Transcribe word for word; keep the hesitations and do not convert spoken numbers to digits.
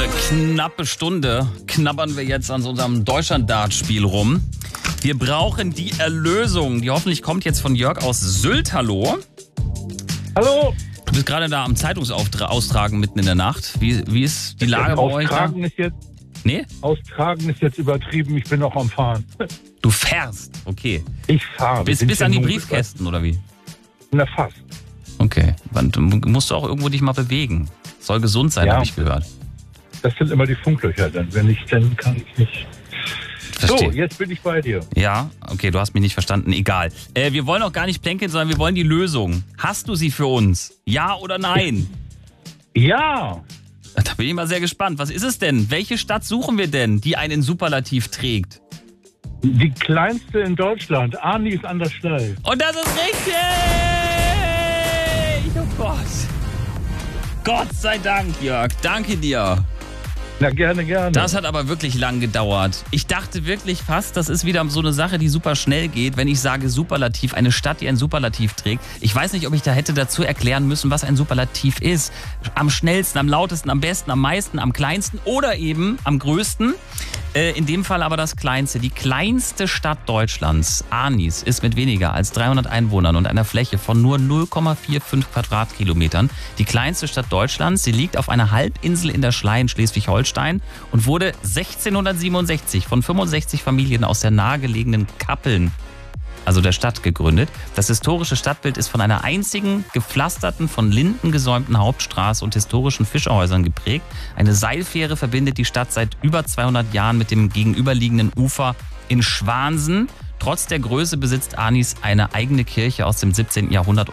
knappe Stunde knabbern wir jetzt an so unserem Deutschland-Dart-Spiel rum. Wir brauchen die Erlösung, die hoffentlich kommt jetzt von Jörg aus Sylt. Hallo. Hallo. Du bist gerade da am Zeitungsaustragen mitten in der Nacht. Wie, wie ist die Lage bei euch da? Austragen ist jetzt, Nee? Austragen ist jetzt übertrieben, ich bin noch am Fahren. Du fährst, okay. Ich fahre. Bis, bis an die Briefkästen, oder wie? Na, fast. Okay, du musst du auch irgendwo dich mal bewegen. Soll gesund sein, Ja. habe ich gehört. Das sind immer die Funklöcher dann. Wenn ich, dann kann ich nicht. Verstehe. So, jetzt bin ich bei dir. Ja, okay, du hast mich nicht verstanden. Egal. Äh, wir wollen auch gar nicht plänkeln, sondern wir wollen die Lösung. Hast du sie für uns? Ja oder nein? Ja. Da bin ich mal sehr gespannt. Was ist es denn? Welche Stadt suchen wir denn, die einen Superlativ trägt? Die kleinste in Deutschland. Arnis an der Schlei. Und das ist richtig! Oh Gott. Gott sei Dank, Jörg. Danke dir. Na, gerne, gerne. Das hat aber wirklich lang gedauert. Ich dachte wirklich fast, das ist wieder so eine Sache, die super schnell geht, wenn ich sage Superlativ, eine Stadt, die ein Superlativ trägt. Ich weiß nicht, ob ich da hätte dazu erklären müssen, was ein Superlativ ist. Am schnellsten, am lautesten, am besten, am meisten, am kleinsten oder eben am größten. Äh, in dem Fall aber das kleinste. Die kleinste Stadt Deutschlands, Arnis, ist mit weniger als dreihundert Einwohnern und einer Fläche von nur null Komma fünfundvierzig Quadratkilometern. Die kleinste Stadt Deutschlands. Sie liegt auf einer Halbinsel in der Schlei in Schleswig-Holstein und wurde sechzehnhundertsiebenundsechzig von fünfundsechzig Familien aus der nahegelegenen Kappeln, also der Stadt, gegründet. Das historische Stadtbild ist von einer einzigen gepflasterten, von Linden gesäumten Hauptstraße und historischen Fischerhäusern geprägt. Eine Seilfähre verbindet die Stadt seit über zweihundert Jahren mit dem gegenüberliegenden Ufer in Schwansen. Trotz der Größe besitzt Arnis eine eigene Kirche aus dem siebzehnten Jahrhundert